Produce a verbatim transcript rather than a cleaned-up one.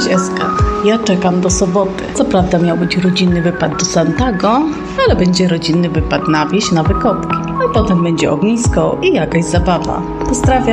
Cześć Eska, ja czekam do soboty. Co prawda miał być rodzinny wypad do Santago, ale będzie rodzinny wypad na wieś, na wykopki. A potem będzie ognisko i jakaś zabawa. Pozdrawiam.